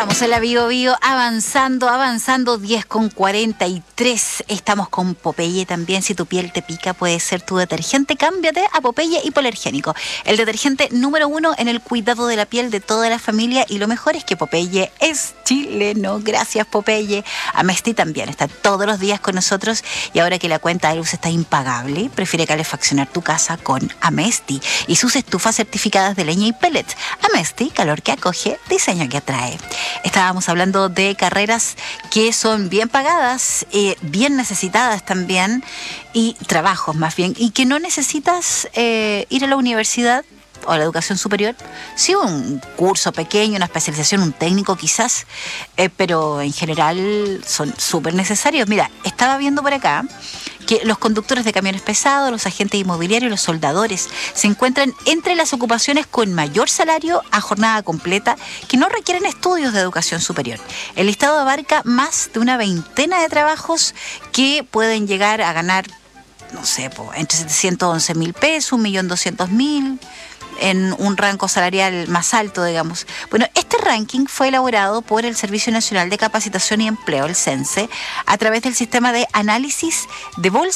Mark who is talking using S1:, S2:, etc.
S1: Estamos en la Bio Bio avanzando 10:43. Estamos con Popeye también. Si tu piel te pica, puede ser tu detergente. Cámbiate a Popeye Hipoalergénico. El detergente número 1 en el cuidado de la piel de toda la familia. Y lo mejor es que Popeye es chileno. Gracias, Popeye. Amesti también está todos los días con nosotros. Y ahora que la cuenta de luz está impagable, prefiere calefaccionar tu casa con Amesti y sus estufas certificadas de leña y pellets. Amesti, calor que acoge, diseño que atrae. Estábamos hablando de carreras que son bien pagadas, bien necesitadas también, y trabajos más bien, y que no necesitas ir a la universidad o a la educación superior, sí un curso pequeño, una especialización, un técnico quizás, pero en general son súper necesarios. Mira, estaba viendo por acá que los conductores de camiones pesados, los agentes inmobiliarios, los soldadores se encuentran entre las ocupaciones con mayor salario a jornada completa que no requieren estudios de educación superior. El listado abarca más de una veintena de trabajos que pueden llegar a ganar, no sé, entre 711.000 pesos, 1.200.000, en un rango salarial más alto, digamos. Bueno, este ranking fue elaborado por el Servicio Nacional de Capacitación y Empleo, el CENSE, a través del sistema de análisis de bolsa